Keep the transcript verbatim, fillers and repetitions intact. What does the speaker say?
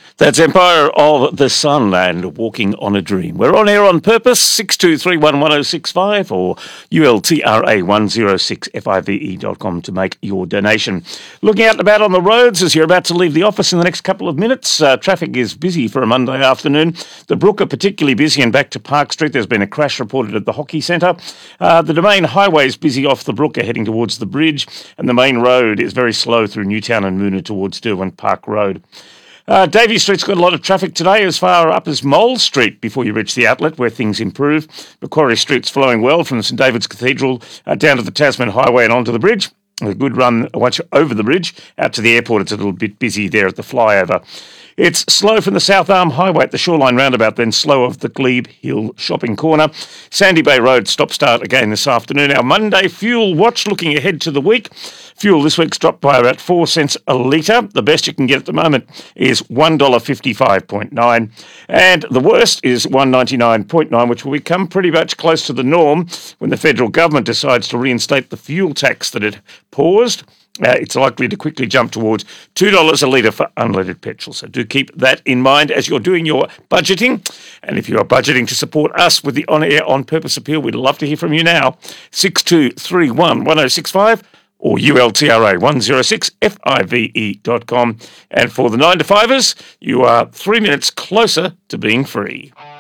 That's Empire of the Sun and Walking on a Dream. We're on air on purpose, six two three one one oh six five or U L T R A one oh six F I V E dot com to make your donation. Looking out and about on the roads as you're about to leave the office in the next couple of minutes. Uh, traffic is busy for a Monday afternoon. The Brook are particularly busy and back to Park Street. There's been a crash reported at the Hockey Centre. Uh, the Domain Highway is busy off the Brook, heading towards the bridge, and the main road is very slow through Newtown and Moona towards Derwent Park Road. Uh, Davey Street's got a lot of traffic today, as far up as Mole Street before you reach the outlet, where things improve. Macquarie Street's flowing well from St David's Cathedral uh, down to the Tasman Highway and onto the bridge. A good run once you're over the bridge out to the airport. It's a little bit busy there at the flyover. It's slow from the South Arm Highway at the Shoreline Roundabout, then slow off the Glebe Hill Shopping Corner. Sandy Bay Road, stop-start again this afternoon. Our Monday fuel watch looking ahead to the week. Fuel this week's dropped by about four cents a litre. The best you can get at the moment is one dollar fifty-five point nine. And the worst is one dollar ninety-nine point nine, which will become pretty much close to the norm when the federal government decides to reinstate the fuel tax that it paused. Uh, it's likely to quickly jump towards two dollars a litre for unleaded petrol. So do keep that in mind as you're doing your budgeting. And if you are budgeting to support us with the On Air On Purpose appeal, we'd love to hear from you now. six two three one one oh six five or U L T R A one oh six F I V E dot com. And for the nine to fivers, you are three minutes closer to being free.